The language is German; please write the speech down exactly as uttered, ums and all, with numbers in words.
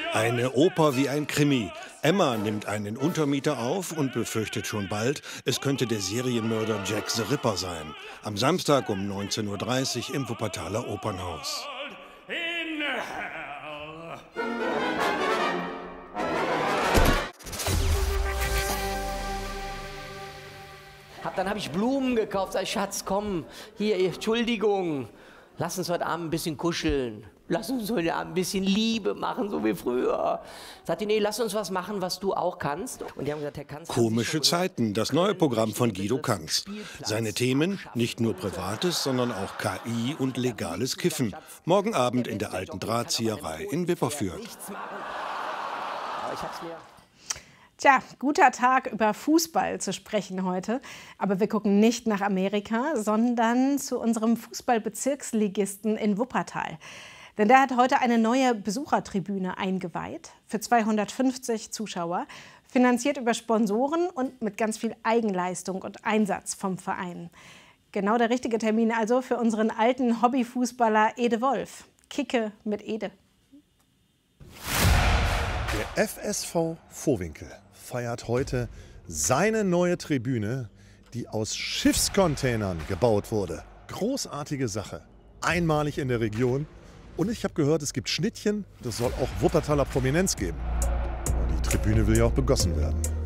Eine Oper wie ein Krimi. Emma nimmt einen Untermieter auf und befürchtet schon bald, es könnte der Serienmörder Jack the Ripper sein. Am Samstag um neunzehn Uhr dreißig im Wuppertaler Opernhaus. In hell. Hab, dann habe ich Blumen gekauft. Sag ich, Schatz, komm, hier, Entschuldigung. Lass uns heute Abend ein bisschen kuscheln. Lass uns heute Abend ein bisschen Liebe machen, so wie früher. Sagt die, nee, lass uns was machen, was du auch kannst. Und die haben gesagt, Herr Kanz... Komische Zeiten, das neue Programm von Guido Kanz. Seine Themen, nicht nur Privates, sondern auch K I und legales Kiffen. Morgen Abend in der alten Drahtzieherei in Wipperfürth. Tja, guter Tag, über Fußball zu sprechen heute. Aber wir gucken nicht nach Amerika, sondern zu unserem Fußballbezirksligisten in Wuppertal. Denn der hat heute eine neue Besuchertribüne eingeweiht für zweihundertfünfzig Zuschauer, finanziert über Sponsoren und mit ganz viel Eigenleistung und Einsatz vom Verein. Genau der richtige Termin also für unseren alten Hobbyfußballer Ede Wolf. Kicke mit Ede. Der F S V Vohwinkel feiert heute seine neue Tribüne, die aus Schiffscontainern gebaut wurde. Großartige Sache, einmalig in der Region. Und ich habe gehört, es gibt Schnittchen, das soll auch Wuppertaler Prominenz geben. Und die Tribüne will ja auch begossen werden.